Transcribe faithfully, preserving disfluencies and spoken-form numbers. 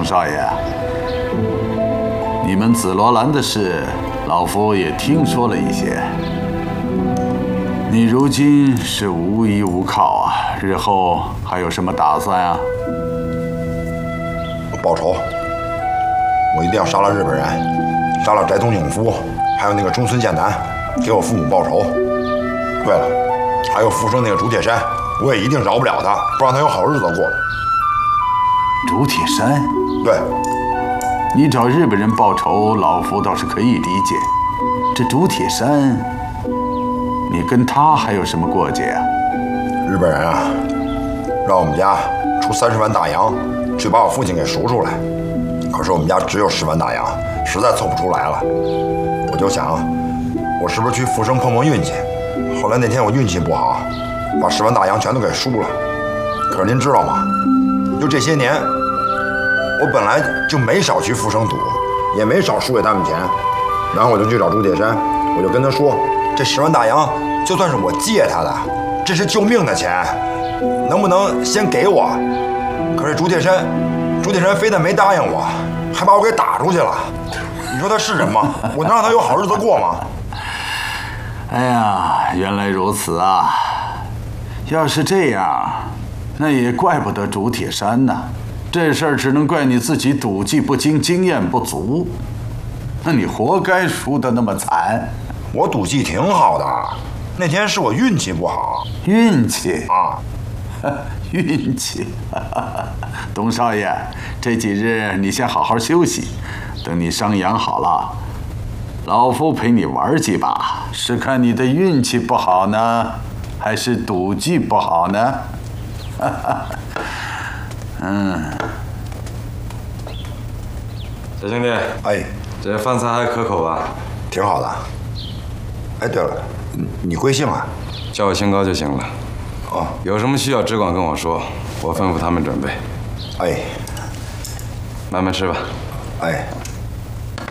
少爷，你们紫罗兰的事，老夫也听说了一些。你如今是无依无靠啊，日后还有什么打算啊？ 报仇！我一定要杀了日本人，杀了斋藤影夫，还有那个中村健男，给我父母报仇。对了，还有富生那个竹铁山，我也一定饶不了他，不让他有好日子过。 竹铁山？ 对， 你找日本人报仇，老夫倒是可以理解。这竹铁山，你跟他还有什么过节啊？ 日本人啊，让我们家出三十万大洋去把我父亲给赎出来，可是我们家只有十万大洋，实在凑不出来了。我就想，我是不是去富生碰碰运气？后来那天我运气不好，把十万大洋全都给输了。可是您知道吗？就这些年，我本来就没少去富生赌，也没少输给他们钱。然后我就去找朱铁山，我就跟他说，这十万大洋就算是我借他的，这是救命的钱，能不能先给我？可是朱铁山，朱铁山非但没答应我，还把我给打出去了。你说他是人吗？我能让他有好日子过吗？ 哎呀，原来如此啊！要是这样，那也怪不得竹铁山呐。这事儿只能怪你自己赌技不精，经验不足。那你活该输得那么惨。 我赌技挺好的，那天是我运气不好。 运气啊？ 运气。董少爷，这几日你先好好休息，等你伤养好了，老夫陪你玩几把，是看你的运气不好呢，还是赌技不好呢？嗯， 小兄弟， 哎， 这饭菜还可口吧？ 挺好的。哎，对了，你贵姓啊？ 叫我清高就行了。 哦， 有什么需要只管跟我说，我吩咐他们准备。 哎， 慢慢吃吧。 哎。